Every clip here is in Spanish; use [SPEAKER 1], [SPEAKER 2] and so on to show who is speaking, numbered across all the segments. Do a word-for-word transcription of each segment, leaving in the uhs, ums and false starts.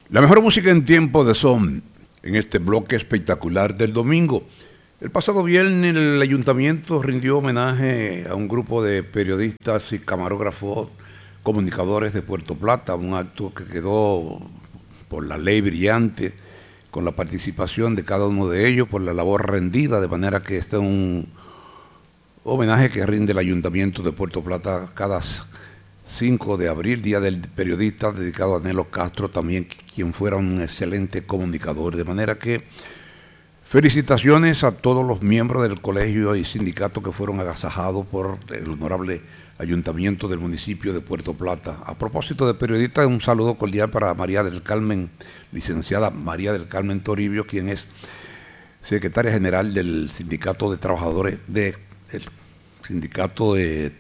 [SPEAKER 1] La mejor música en tiempo de son, en este bloque espectacular del domingo. El pasado viernes el ayuntamiento rindió homenaje a un grupo de periodistas y camarógrafos, comunicadores de Puerto Plata, un acto que quedó por la ley brillante, con la participación de cada uno de ellos, por la labor rendida, de manera que este es un homenaje que rinde el ayuntamiento de Puerto Plata cada cinco de abril, Día del Periodista, dedicado a Nelo Castro, también quien fuera un excelente comunicador. De manera que felicitaciones a todos los miembros del colegio y sindicato que fueron agasajados por el honorable ayuntamiento del municipio de Puerto Plata. A propósito de periodistas, un saludo cordial para María del Carmen, licenciada María del Carmen Toribio, quien es secretaria general del Sindicato de Trabajadores, del Sindicato de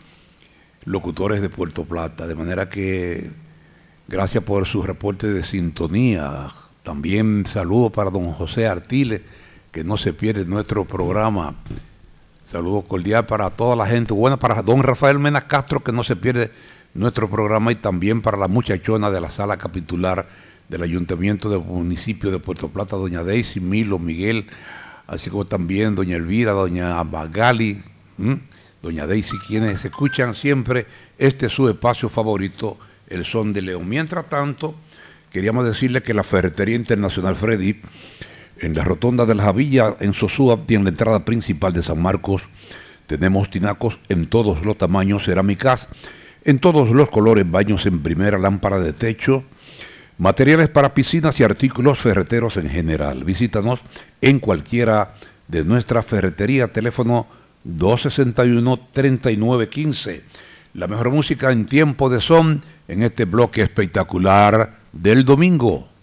[SPEAKER 1] Locutores de Puerto Plata. De manera que gracias por su reporte de sintonía. También saludo para don José Artiles, que no se pierde nuestro programa. Saludo cordial para toda la gente. Bueno, para don Rafael Mena Castro, que no se pierde nuestro programa, y también para la muchachona de la sala capitular del Ayuntamiento del municipio de Puerto Plata, doña Daisy, Milo, Miguel, así como también doña Elvira, doña Magali, ¿m? doña Daisy, quienes escuchan siempre este su espacio favorito, El Son de León. Mientras tanto, queríamos decirle que la Ferretería Internacional Freddy, en la Rotonda de la Javilla, en Sosúa, tiene la entrada principal de San Marcos. Tenemos tinacos en todos los tamaños, cerámicas en todos los colores, baños en primera, lámpara de techo, materiales para piscinas y artículos ferreteros en general. Visítanos en cualquiera de nuestras ferreterías. Teléfono dos sesenta y uno, treinta y nueve quince. La mejor música en tiempo de son en este bloque espectacular del domingo.